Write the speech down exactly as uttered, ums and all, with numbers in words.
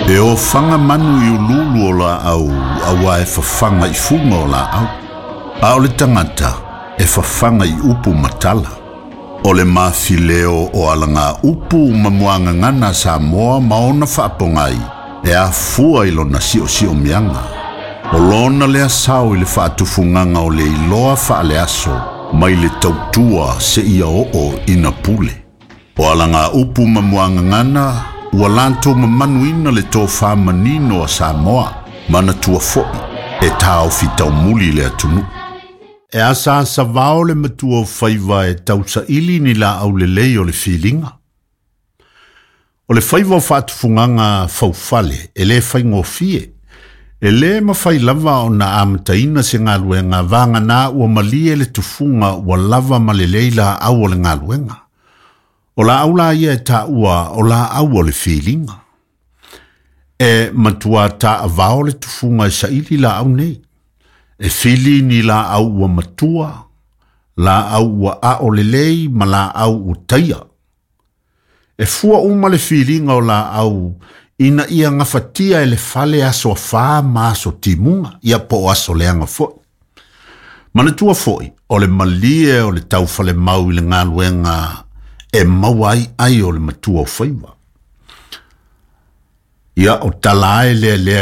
E o whanga manu i ululu o la au, awa e whawhanga i funga o la au. A o le tangata, e whawhanga i upu matala. O le mawhileo o alanga upu mamuanga ngana sa moa maona whaapongai, e a fua ilo na si o si o mianga. O lona lea sao i le whaatufunganga o le iloa whaale aso, mai le tautua se ia o o ina pule. O alanga upu mamuanga ngana, ua lanto mamanuina le tō whamanino a Samoa, mana tua foi, e tāo fitau muli le atunu. E asa sa vao le matua whaiva e tausa ili ni la au le lei o le whilinga. O le whaiva o whaatufunganga whauwhale, e le whaingo fie, e le mawhai lava o na amataina se ngā luenga vanga nā ua malie le tufunga ua lava ma le leila au o le ngā luenga. O la au la ia e ta ua o la au o le whilinga. E matua ta avao le tufunga e sa ili la au nei. E whili ni la au ua matua, la au ua a o le lei ma la au u taia. E fua uma le whilinga o la au ina ia ngafatia e le fale aso a wha ma aso timunga, ia po aso leanga foi. Manatua foi, o le malie o le tau fale mau i le ngā luenga e mawai ai o le matua o whaiva. Ia o talae lea lea